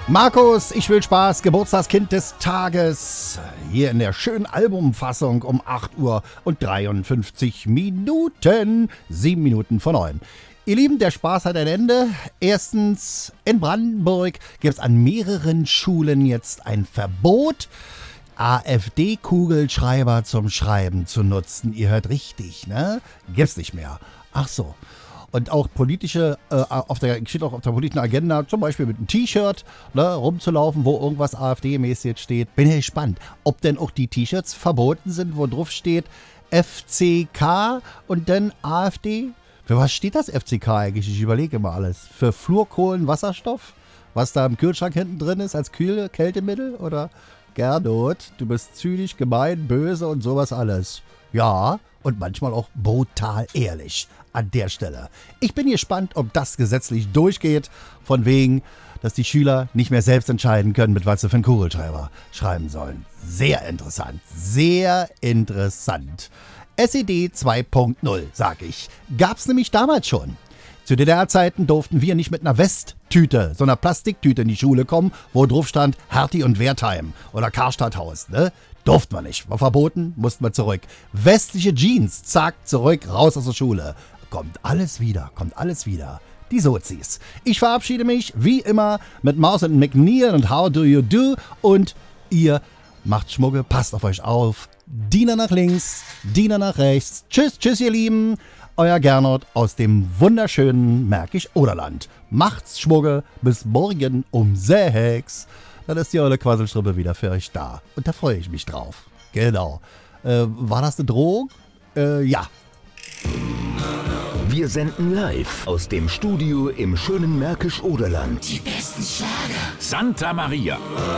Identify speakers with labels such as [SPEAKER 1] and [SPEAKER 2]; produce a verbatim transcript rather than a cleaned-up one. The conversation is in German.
[SPEAKER 1] Markus, ich will Spaß, Geburtstagskind des Tages. Hier in der schönen Albumfassung um acht Uhr und dreiundfünfzig Minuten. Sieben Minuten vor neun. Ihr Lieben, der Spaß hat ein Ende. Erstens, in Brandenburg gibt es an mehreren Schulen jetzt ein Verbot, AfD-Kugelschreiber zum Schreiben zu nutzen. Ihr hört richtig, ne? Gibt's nicht mehr. Ach so. Und auch politische, äh, auf der, steht auch auf der politischen Agenda, zum Beispiel mit einem T-Shirt, ne, rumzulaufen, wo irgendwas AfD-mäßig jetzt steht. Bin ja gespannt, ob denn auch die T-Shirts verboten sind, wo drauf steht F C K und dann AfD. Für was steht das F C K eigentlich? Ich überlege mal alles. Für Fluorkohlenwasserstoff? Was da im Kühlschrank hinten drin ist als Kühl Kältemittel? Oder Gernot, du bist zynisch, gemein, böse und sowas alles. Ja, und manchmal auch brutal ehrlich an der Stelle. Ich bin gespannt, ob das gesetzlich durchgeht, von wegen, dass die Schüler nicht mehr selbst entscheiden können, mit was sie für einen Kugelschreiber schreiben sollen. Sehr interessant, sehr interessant. S E D zwei Punkt null, sag ich. Gab's nämlich damals schon. Zu D D R-Zeiten durften wir nicht mit einer Westtüte, so einer Plastiktüte in die Schule kommen, wo drauf stand Hertie und Wertheim oder Karstadthaus, ne? Durften wir nicht. War verboten, mussten wir zurück. Westliche Jeans, zack, zurück, raus aus der Schule. Kommt alles wieder, kommt alles wieder. Die Sozis. Ich verabschiede mich, wie immer, mit Mouse und McNeil und How Do You Do. Und ihr macht Schmucke, passt auf euch auf. Diener nach links, Diener nach rechts. Tschüss, tschüss, ihr Lieben. Euer Gernot aus dem wunderschönen Märkisch-Oderland. Macht's Schmucke, bis morgen um sechs. Dann ist die eure Quasselstrippe wieder für euch da. Und da freue ich mich drauf. Genau. Äh, war das eine Drohung? Äh, ja.
[SPEAKER 2] Wir senden live aus dem Studio im schönen Märkisch-Oderland.
[SPEAKER 3] Die besten Schlager.
[SPEAKER 4] Santa Maria.